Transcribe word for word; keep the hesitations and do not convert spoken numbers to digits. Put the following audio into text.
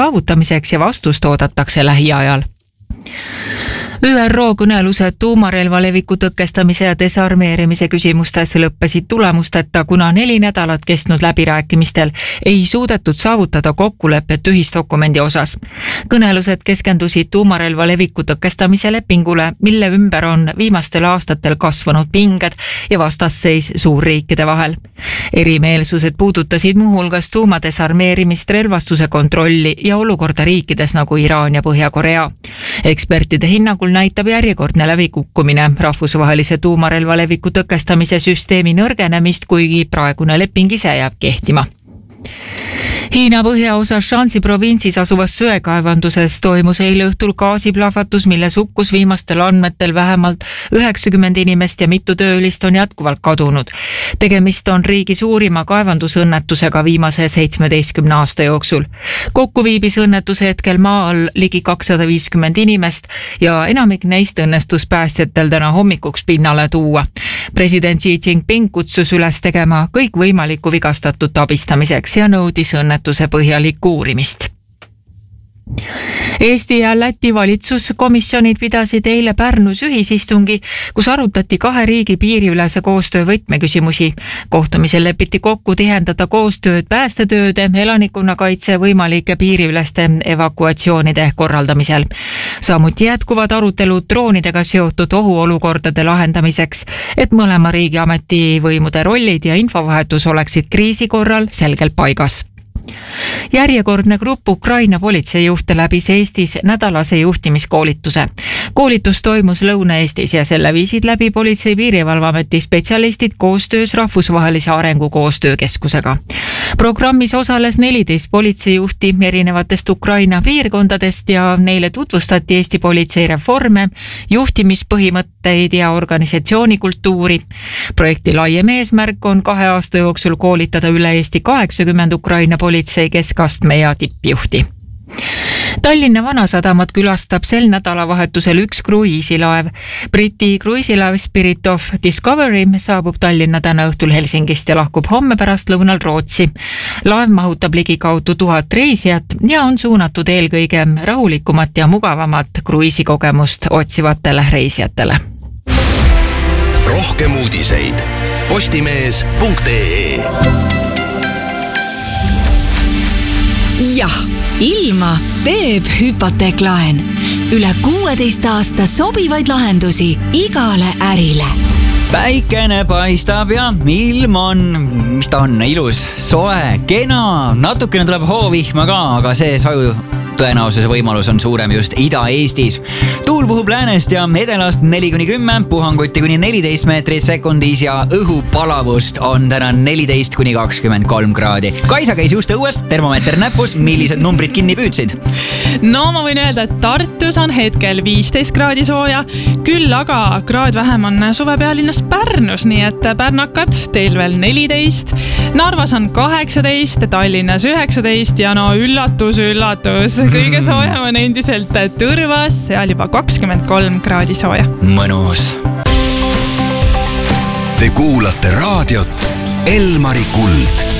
saavutamiseks ja vastust oodatakse lähiajal. Ü R O kõnelused tuumarelva leviku tõkestamise ja desarmeerimise küsimustes lõppesid tulemusteta, kuna neli nädalat kestnud läbirääkimistel ei suudetud saavutada kokkulepet ühisdokumendi osas. Kõnelused keskendusid tuumarelva leviku tõkestamise lepingule, mille ümber on viimastel aastatel kasvanud pinged ja vastasseis suurriikide vahel. Erimeelsused puudutasid muuhulgas tuumadesarmeerimist, relvastuse kontrolli ja olukorda riikides nagu Iraan ja Põhja-Korea. Ekspertide hinnangul näitab järjekordne lävikukkumine rahvusvahelise tuumarelva leviku tõkestamise süsteemi nõrgenemist, kuigi praegune leping ise jääb kehtima. Hiina põhjaosas Shanxi provintsis asuvas söekaevanduses toimus eile õhtul gaasiplahvatus, milles hukkus viimastel andmetel vähemalt üheksakümmend inimest ja mitu töölist on jätkuvalt kadunud. Tegemist on riigi suurima kaevandusõnnetusega viimase seitsmeteistkümne aasta jooksul. Kokku viibis õnnetuse hetkel maa all ligi kakssada viiskümmend inimest ja enamik neist õnnestus päästjatel täna hommikuks pinnale tuua. President Xi Jinping kutsus üles tegema kõik võimalikku vigastatut abistamiseks ja nõudis õnnetuse põhjalikku uurimist. Eesti ja Läti valitsuskomisjonid pidasid eile Pärnus ühisistungi, kus arutati kahe riigi piiriülese koostöö võtmeküsimusi. Kohtumisel lepiti kokku tihendada koostööd päästetööde, elanikkonnakaitse võimalike piiriüleste evakuatsioonide korraldamisel. Samuti jätkuvad arutelud droonidega seotud ohuolukordade lahendamiseks, et mõlema riigi ametivõimude rollid ja infovahetus oleksid kriisi korral selgelt paigas. Järjekordne grupp Ukraina politseijuhte läbis Eestis nädalase juhtimiskoolituse. Koolitus toimus Lõuna-Eestis ja selle viisid läbi Politsei- Piirivalveameti spetsialistid koostöös Rahvusvahelise Arengukoostöökeskusega. Programmis osales neliteist politseijuhti erinevatest Ukraina piirkondadest ja neile tutvustati Eesti politsei reforme, juhtimispõhimõtteid ja organisatsioonikultuuri. Projekti laiem eesmärk on kahe aasta jooksul koolitada üle Eesti kaheksakümmend Ukraina politsei keskastme ja tippjuhti. Tallinna Vanasadamat külastab sel nädalavahetusel üks kruiisilaev. Briti kruiisilaev Spirit of Discovery saabub Tallinna täna õhtul Helsingist ja lahkub homme pärastlõunal Rootsi. Laev mahutab ligikaudu tuhat reisijat ja on suunatud eelkõige rahulikumat ja mugavamat kruiisikogemust otsivatele reisijatele. Rohkem uudiseid postimees punkt ee. Jah, ilma teeb hüpoteeklaen. Üle kuueteist aasta sobivaid lahendusi igale ärile. Päikene paistab ja ilm on, mis ta on, ilus, soe, kena, natukene tuleb hoovihma ka, aga see saju tõenäosuse võimalus on suurem just Ida-Eestis. Tuul puhub läänest ja edelast neli kuni kümme, puhanguti kuni neliteist meetrit sekundis ja õhupalavust on täna neliteist kuni kakskümmend kolm kraadi. Kaisa käis just õues, termomeeter näpus, millised numbrid kinni püüdsid? No ma võin öelda, et Tartus on hetkel viisteist kraadi sooja, küll aga kraad vähem on suvepealinnas Pärnus, nii et pärnakad teil veel neliteist, Narvas on kaheksateist, Tallinnas üheksateist ja no üllatus, üllatus. Kõige soojem on endiselt Tõrvas, seal juba kakskümmend kolm kraadi sooja. Mõnus. Te kuulate raadiot Elmari Kuld.